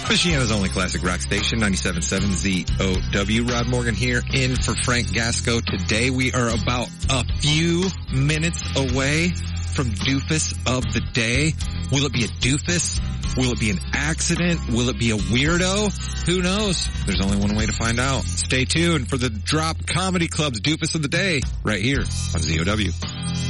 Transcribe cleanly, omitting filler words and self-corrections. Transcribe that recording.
Michiana's only classic rock station, 97.7 ZOW. Rod Morgan here in for Frank Gasco. Today we are about a few minutes away from Doofus of the Day. Will it be a doofus? Will it be an accident? Will it be a weirdo? Who knows? There's only one way to find out. Stay tuned for the Drop Comedy Club's Doofus of the Day right here on ZOW.